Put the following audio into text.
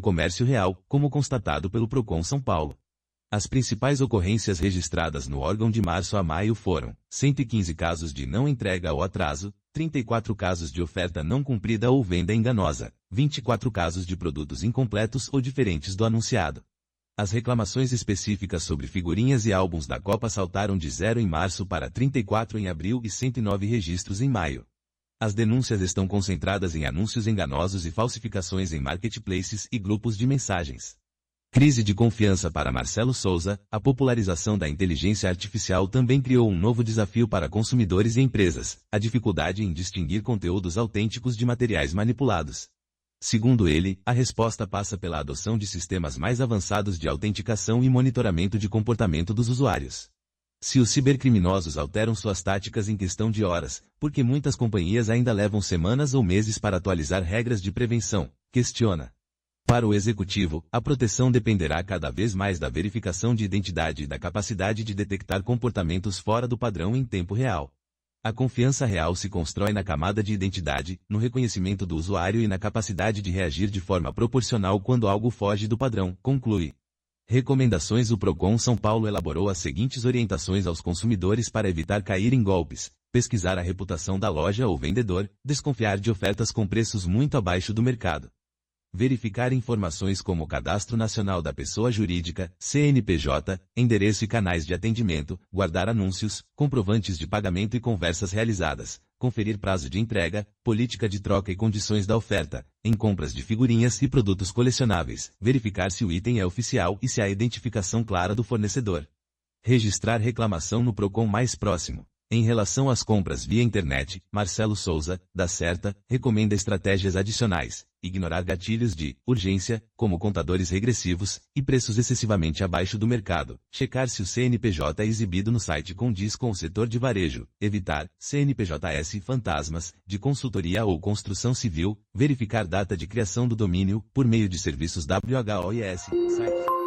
comércio real, como constatado pelo Procon São Paulo. As principais ocorrências registradas no órgão de março a maio foram 115 casos de não entrega ou atraso, 34 casos de oferta não cumprida ou venda enganosa, 24 casos de produtos incompletos ou diferentes do anunciado. As reclamações específicas sobre figurinhas e álbuns da Copa saltaram de 0 em março para 34 em abril e 109 registros em maio. As denúncias estão concentradas em anúncios enganosos e falsificações em marketplaces e grupos de mensagens. Crise de confiança para Marcelo Souza. A popularização da inteligência artificial também criou um novo desafio para consumidores e empresas, a dificuldade em distinguir conteúdos autênticos de materiais manipulados. Segundo ele, a resposta passa pela adoção de sistemas mais avançados de autenticação e monitoramento de comportamento dos usuários. Se os cibercriminosos alteram suas táticas em questão de horas, por que muitas companhias ainda levam semanas ou meses para atualizar regras de prevenção? Questiona. Para o executivo, a proteção dependerá cada vez mais da verificação de identidade e da capacidade de detectar comportamentos fora do padrão em tempo real. A confiança real se constrói na camada de identidade, no reconhecimento do usuário e na capacidade de reagir de forma proporcional quando algo foge do padrão, conclui. Recomendações. O Procon São Paulo elaborou as seguintes orientações aos consumidores para evitar cair em golpes: pesquisar a reputação da loja ou vendedor, desconfiar de ofertas com preços muito abaixo do mercado. Verificar informações como o Cadastro Nacional da Pessoa Jurídica, CNPJ, endereço e canais de atendimento, guardar anúncios, comprovantes de pagamento e conversas realizadas, conferir prazo de entrega, política de troca e condições da oferta, em compras de figurinhas e produtos colecionáveis, verificar se o item é oficial e se há identificação clara do fornecedor. Registrar reclamação no Procon mais próximo. Em relação às compras via internet, Marcelo Souza, da Certa, recomenda estratégias adicionais: ignorar gatilhos de urgência, como contadores regressivos, e preços excessivamente abaixo do mercado, checar se o CNPJ exibido no site condiz com o setor de varejo, evitar CNPJs fantasmas, de consultoria ou construção civil, verificar data de criação do domínio, por meio de serviços WHOIS, sites.